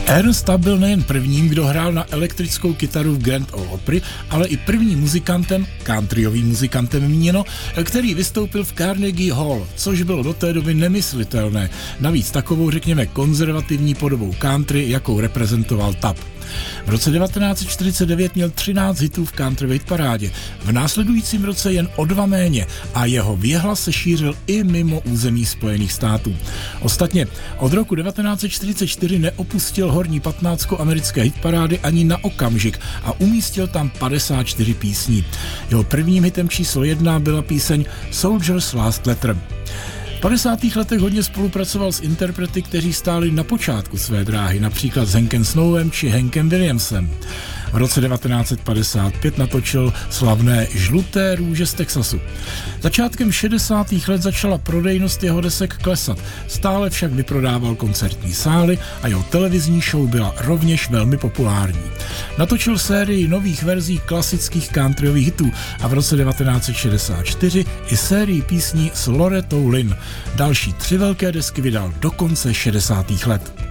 Ernst Tubb byl nejen prvním, kdo hrál na elektrickou kytaru v Grand Ole Opry, ale i prvním muzikantem, countryovým muzikantem míněno, který vystoupil v Carnegie Hall, což bylo do té doby nemyslitelné. Navíc takovou, řekněme, konzervativní podobou country, jakou reprezentoval Tubb. V roce 1949 měl 13 hitů v country hitparádě, v následujícím roce jen o 2 méně a jeho věhlas se šířil i mimo území Spojených států. Ostatně od roku 1944 neopustil horní 15 americké hitparády ani na okamžik a umístil tam 54 písní. Jeho prvním hitem číslo 1 byla píseň Soldier's Last Letter. V 50. letech hodně spolupracoval s interprety, kteří stáli na počátku své dráhy, například s Hankem Snowem či Hankem Williamsem. V roce 1955 natočil slavné Žluté růže z Texasu. Začátkem 60. let začala prodejnost jeho desek klesat, stále však vyprodával koncertní sály a jeho televizní show byla rovněž velmi populární. Natočil sérii nových verzí klasických countryových hitů a v roce 1964 i sérii písní s Lorettou Lynn. Další 3 velké desky vydal do konce 60. let.